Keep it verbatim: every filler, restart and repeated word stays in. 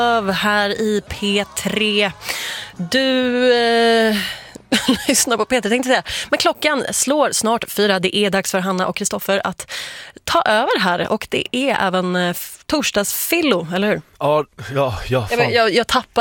Här i P tre. Du eh, lyssnar på P tre, tänkte säga. Men klockan slår snart fyra. Det är dags för Hanna och Kristoffer att ta över här. Och det är även eh, torsdagsfillo, eller hur? Ja, ja, ja. Jag, jag, jag tappar